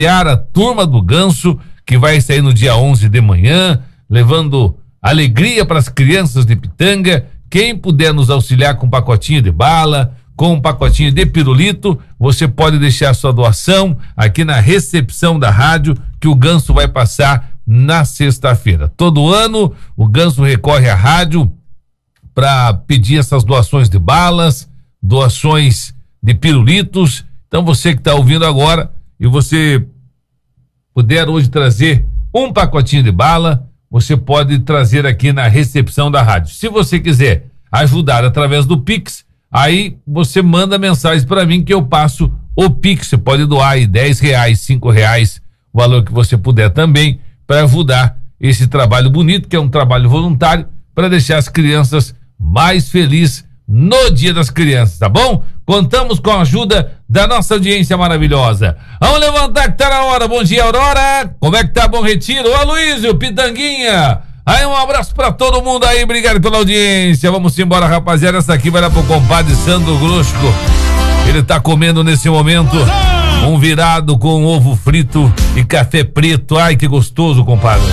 a turma do Ganso, que vai sair no dia 11 de manhã, levando alegria para as crianças de Pitanga. Quem puder nos auxiliar com um pacotinho de bala, com um pacotinho de pirulito, você pode deixar sua doação aqui na recepção da rádio, que o Ganso vai passar na sexta-feira. Todo ano o Ganso recorre à rádio para pedir essas doações de balas, doações de pirulitos. Então você que está ouvindo agora e você puder hoje trazer um pacotinho de bala, você pode trazer aqui na recepção da rádio. Se você quiser ajudar através do Pix, aí você manda mensagem para mim que eu passo o Pix. Você pode doar aí R$10, R$5, o valor que você puder também, para ajudar esse trabalho bonito, que é um trabalho voluntário, para deixar as crianças mais felizes no Dia das Crianças, tá bom? Contamos com a ajuda da nossa audiência maravilhosa. Vamos levantar que tá na hora. Bom dia, Aurora. Como é que tá? Bom retiro. Ô, Aloysio, Pitanguinha. Aí, um abraço pra todo mundo aí. Obrigado pela audiência. Vamos embora, rapaziada. Essa aqui vai lá pro compadre Sandro Grusco. Ele tá comendo nesse momento um virado com ovo frito e café preto. Ai, que gostoso, compadre.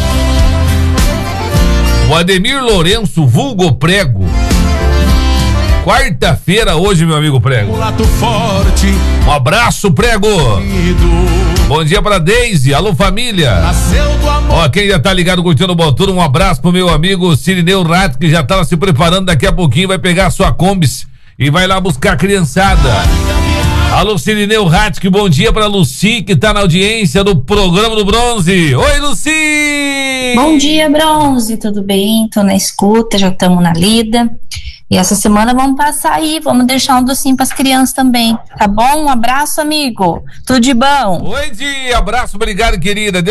O Ademir Lourenço, vulgo Prego. Quarta-feira hoje, meu amigo Prego. Um abraço, Prego. Bom dia pra Deise. Alô, família. Ó, quem já tá ligado curtindo o Botura, um abraço pro meu amigo Cirineu Rato, que já tava se preparando. Daqui a pouquinho vai pegar a sua Kombis e vai lá buscar a criançada. Alô, Cirineu Rato, que bom dia pra Luci, que tá na audiência do programa do Bronze. Oi, Luci! Bom dia, Bronze, tudo bem? Tô na escuta, já estamos na lida. E essa semana vamos passar aí, vamos deixar um docinho pras crianças também, tá bom? Um abraço, amigo. Tudo de bom. Oi, Di, abraço, obrigado, querida.